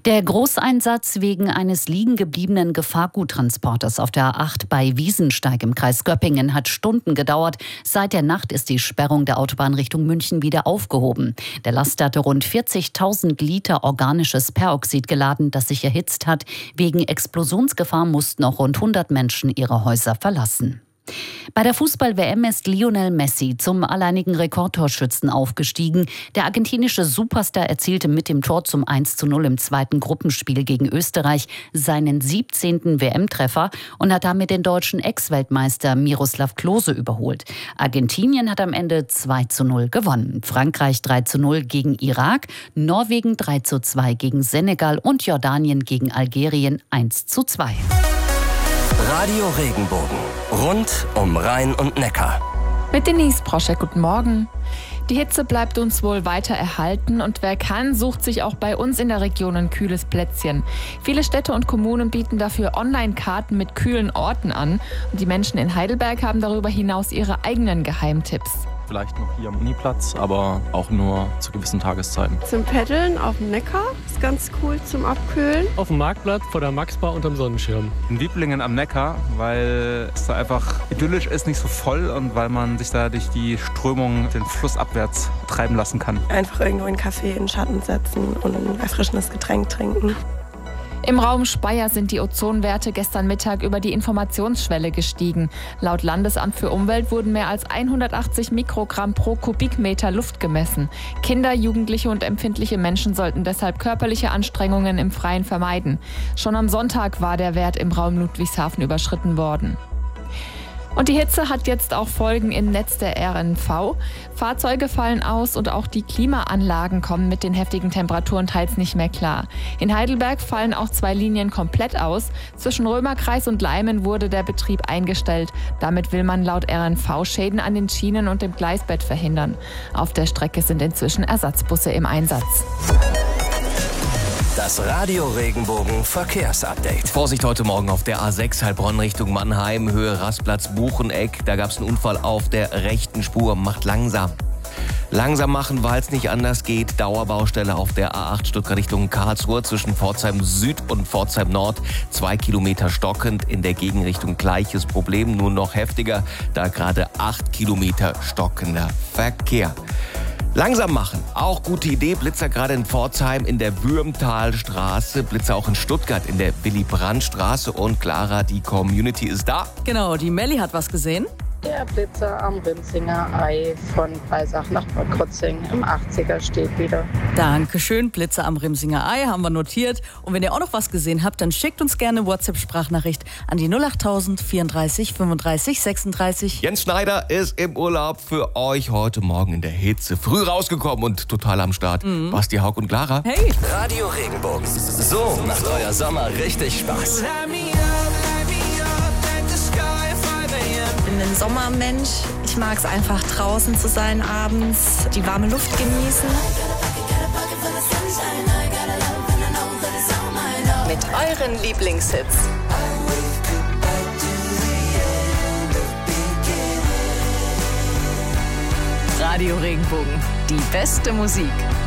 Der Großeinsatz wegen eines liegen gebliebenen Gefahrguttransporters auf der A8 bei Wiesensteig im Kreis Göppingen hat Stunden gedauert. Seit der Nacht ist die Sperrung der Autobahn Richtung München wieder aufgehoben. Der Laster hatte rund 40.000 Liter organisches Peroxid geladen, das sich erhitzt hat. Wegen Explosionsgefahr mussten auch rund 100 Menschen ihre Häuser verlassen. Bei der Fußball-WM ist Lionel Messi zum alleinigen Rekordtorschützen aufgestiegen. Der argentinische Superstar erzielte mit dem Tor zum 1:0 im zweiten Gruppenspiel gegen Österreich seinen 17. WM-Treffer und hat damit den deutschen Ex-Weltmeister Miroslav Klose überholt. Argentinien hat am Ende 2:0 gewonnen. Frankreich 3:0 gegen Irak, Norwegen 3:2 gegen Senegal und Jordanien gegen Algerien 1:2. Radio Regenbogen. Rund um Rhein und Neckar. Mit Denise Proschek, guten Morgen. Die Hitze bleibt uns wohl weiter erhalten und wer kann, sucht sich auch bei uns in der Region ein kühles Plätzchen. Viele Städte und Kommunen bieten dafür Online-Karten mit kühlen Orten an. Und die Menschen in Heidelberg haben darüber hinaus ihre eigenen Geheimtipps. Vielleicht noch hier am Uniplatz, aber auch nur zu gewissen Tageszeiten. Zum Paddeln auf dem Neckar ist ganz cool zum Abkühlen. Auf dem Marktplatz vor der Maxbar unterm Sonnenschirm. In Wiblingen am Neckar, weil es da einfach idyllisch ist, nicht so voll und weil man sich da durch die Strömung den Fluss abwärts treiben lassen kann. Einfach irgendwo in einen Café in den Schatten setzen und ein erfrischendes Getränk trinken. Im Raum Speyer sind die Ozonwerte gestern Mittag über die Informationsschwelle gestiegen. Laut Landesamt für Umwelt wurden mehr als 180 Mikrogramm pro Kubikmeter Luft gemessen. Kinder, Jugendliche und empfindliche Menschen sollten deshalb körperliche Anstrengungen im Freien vermeiden. Schon am Sonntag war der Wert im Raum Ludwigshafen überschritten worden. Und die Hitze hat jetzt auch Folgen im Netz der RNV. Fahrzeuge fallen aus und auch die Klimaanlagen kommen mit den heftigen Temperaturen teils nicht mehr klar. In Heidelberg fallen auch 2 Linien komplett aus. Zwischen Römerkreis und Leimen wurde der Betrieb eingestellt. Damit will man laut RNV Schäden an den Schienen und dem Gleisbett verhindern. Auf der Strecke sind inzwischen Ersatzbusse im Einsatz. Das Radio Regenbogen Verkehrsupdate. Vorsicht heute Morgen auf der A6 Heilbronn Richtung Mannheim, Höhe Rastplatz Bucheneck. Da gab es einen Unfall auf der rechten Spur. Macht langsam. Langsam machen, weil es nicht anders geht. Dauerbaustelle auf der A8 Stuttgart Richtung Karlsruhe zwischen Pforzheim Süd und Pforzheim Nord. 2 Kilometer stockend. In der Gegenrichtung gleiches Problem, nur noch heftiger. Da gerade 8 Kilometer stockender Verkehr. Langsam machen, auch gute Idee. Blitzer gerade in Pforzheim in der Würmtalstraße, Blitzer auch in Stuttgart in der Willy-Brandt-Straße. Und Clara, die Community ist da. Genau, die Melli hat was gesehen. Der Blitzer am Rimsinger Ei von Breisach nach Bad Krozing im 80er steht wieder. Dankeschön, Blitzer am Rimsinger Ei, haben wir notiert. Und wenn ihr auch noch was gesehen habt, dann schickt uns gerne WhatsApp-Sprachnachricht an die 08000 34 35 36. Jens Schneider ist im Urlaub für euch heute Morgen in der Hitze. Früh rausgekommen und total am Start. Basti, Haug und Clara. Hey! Radio Regenbogen. So macht euer Sommer richtig Spaß. Ich bin ein Sommermensch. Ich mag es einfach draußen zu sein abends, die warme Luft genießen. Mit euren Lieblingshits. Radio Regenbogen, die beste Musik.